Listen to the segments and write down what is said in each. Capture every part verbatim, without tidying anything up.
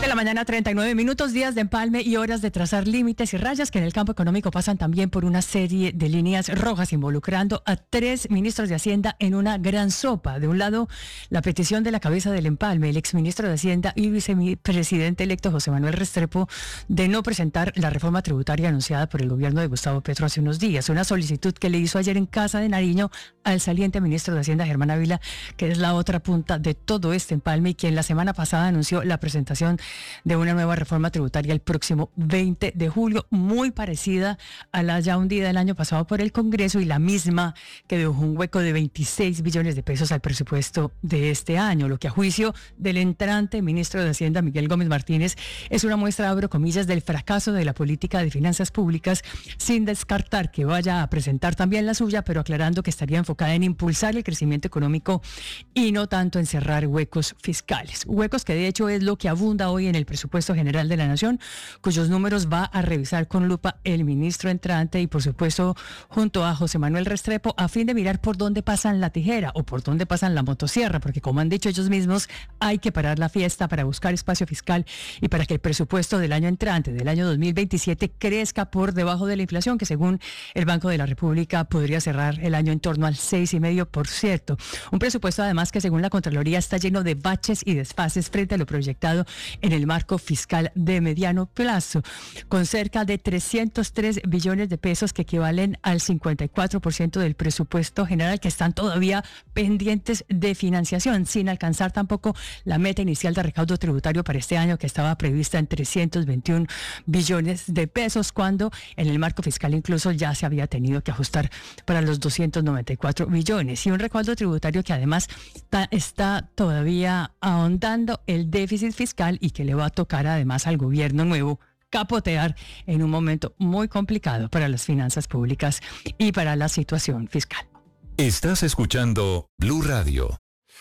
De la mañana, treinta y nueve minutos, días de empalme y horas de trazar límites y rayas que en el campo económico pasan también por una serie de líneas rojas involucrando a tres ministros de Hacienda en una gran sopa. De un lado, la petición de la cabeza del empalme, el exministro de Hacienda y vicepresidente electo José Manuel Restrepo, de no presentar la reforma tributaria anunciada por el gobierno de Gustavo Petro hace unos días. Una solicitud que le hizo ayer en Casa de Nariño al saliente ministro de Hacienda, Germán Ávila, que es la otra punta de todo este empalme y quien la semana pasada anunció la presentación de una nueva reforma tributaria el próximo veinte de julio, muy parecida a la ya hundida el año pasado por el Congreso y la misma que dejó un hueco de veintiséis billones de pesos al presupuesto de este año, lo que a juicio del entrante ministro de Hacienda, Miguel Gómez Martínez, es una muestra, abro comillas, del fracaso de la política de finanzas públicas, sin descartar que vaya a presentar también la suya, pero aclarando que estaría enfocada en impulsar el crecimiento económico y no tanto en cerrar huecos fiscales. Huecos que de hecho es lo que abunda hoy en el presupuesto general de la Nación, cuyos números va a revisar con lupa el ministro entrante y por supuesto junto a José Manuel Restrepo, a fin de mirar por dónde pasan la tijera o por dónde pasan la motosierra, porque como han dicho ellos mismos, hay que parar la fiesta para buscar espacio fiscal y para que el presupuesto del año entrante, del año dos mil veintisiete, crezca por debajo de la inflación, que según el Banco de la República podría cerrar el año en torno al seis coma cinco por ciento. Un presupuesto además que según la Contraloría está lleno de baches y desfases frente a lo proyectado en el marco fiscal de mediano plazo, con cerca de trescientos tres billones de pesos que equivalen al cincuenta y cuatro por ciento del presupuesto general, que están todavía pendientes de financiación, sin alcanzar tampoco la meta inicial de recaudo tributario para este año, que estaba prevista en trescientos veintiún billones de pesos, cuando en el marco fiscal incluso ya se había tenido que ajustar para los doscientos noventa y cuatro billones, y un recaudo tributario que además está, está todavía ahondando el déficit fiscal y que le va a tocar además al gobierno nuevo capotear en un momento muy complicado para las finanzas públicas y para la situación fiscal. Estás escuchando Blue Radio.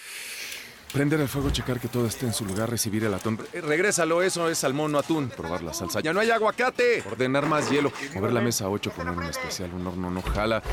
Prender el fuego, checar que todo esté en su lugar, recibir el atún. Eh, regrésalo, eso es salmón, no atún. Probar la salsa. ¡Ya no hay aguacate! Ordenar más hielo. Mover la mesa ocho, poner un especial, un horno no jala.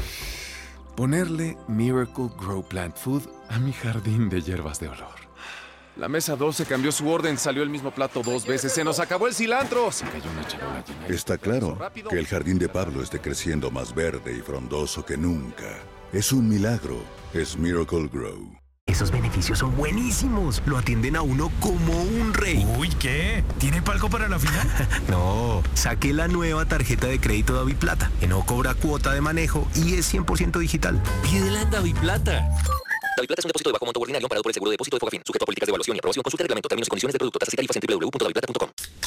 Ponerle Miracle Grow Plant Food a mi jardín de hierbas de olor. La mesa doce cambió su orden, salió el mismo plato dos veces, se nos acabó el cilantro. Se cayó una charola llena. Está claro que el jardín de Pablo esté creciendo más verde y frondoso que nunca. Es un milagro, es Miracle Grow. Esos beneficios son buenísimos. Lo atienden a uno como un rey. Uy, ¿qué? ¿Tiene palco para la final? No, saqué la nueva tarjeta de crédito Daviplata, que no cobra cuota de manejo y es cien por ciento digital. Pídela en Daviplata. Daviplata es un depósito de bajo monto ordinario amparado por el seguro de depósito de Fogafín, sujeto a políticas de evaluación y aprobación. Consulta el reglamento, términos y condiciones del producto, tasas y tarifas en doble u doble u doble u punto daviplata punto com.